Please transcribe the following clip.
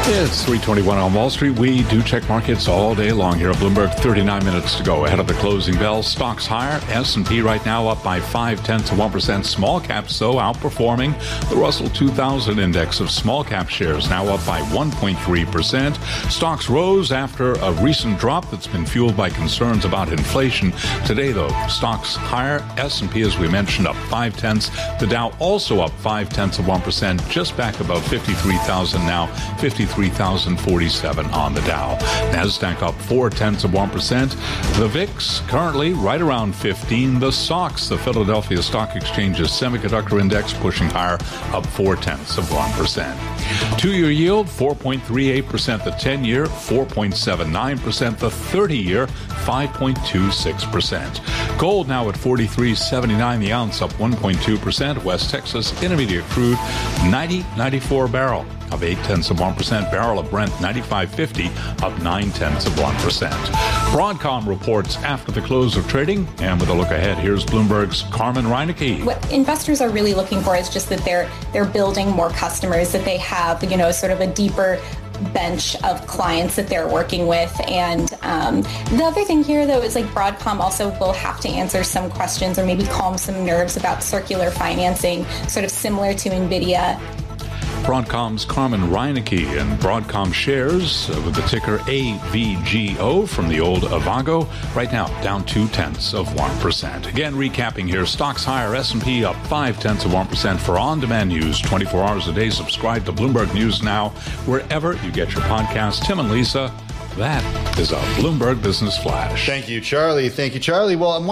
It's 3:21 on Wall Street. We do check markets all day long here at Bloomberg. 39 minutes to go ahead of the closing bell. Stocks higher. S&P right now up by 0.5%. Small caps, though, outperforming the Russell 2000 index of small cap shares, now up by 1.3%. Stocks rose after a recent drop that's been fueled by concerns about inflation. Today, though, stocks higher. S&P, as we mentioned, up 0.5. The Dow also up 0.5%, just back above 53,000 now. 53,047 on the Dow. NASDAQ up 0.4%. The VIX currently right around 15. The SOX, the Philadelphia Stock Exchange's semiconductor index, pushing higher, up 0.4%. Two-year yield 4.38%. The 10-year 4.79%. The 30-year 5.26%. Gold now at $43.79 the ounce, up 1.2%. West Texas Intermediate crude 90.94 barrel, up 0.8%. Barrel of Brent 95.50, up 0.9%. Broadcom reports after the close of trading, and with a look ahead, here's Bloomberg's Carmen Reineke. What investors are really looking for is just that they're building more customers, that they have, sort of a deeper bench of clients that they're working with. And the other thing here, though, is like Broadcom also will have to answer some questions or maybe calm some nerves about circular financing, sort of similar to NVIDIA. Broadcom's Carmen Reineke, and Broadcom shares with the ticker AVGO from the old Avago, right now down 0.2%. Again, recapping here, stocks higher, S&P up 0.5% for on-demand news 24 hours a day. Subscribe to Bloomberg News Now wherever you get your podcasts. Tim and Lisa, that is a Bloomberg Business Flash. Thank you, Charlie. Well,